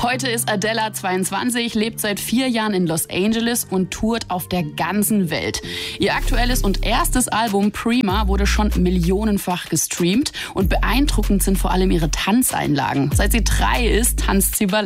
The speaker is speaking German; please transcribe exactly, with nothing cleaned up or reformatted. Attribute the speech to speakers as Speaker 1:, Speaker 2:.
Speaker 1: Heute ist Adela zweiundzwanzig, lebt seit vier Jahren in Los Angeles und tourt auf der ganzen Welt. Ihr aktuelles und erstes Album Prima wurde schon millionenfach gestreamt und beeindruckend sind vor allem ihre Tanzeinlagen. Seit sie drei ist, tanzt sie Ballett.